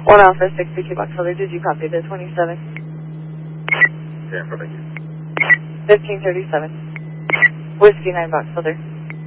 1 Alpha 62 Box Holder, did you copy the 27? San Francisco. 1537. Whiskey 9 Box Holder.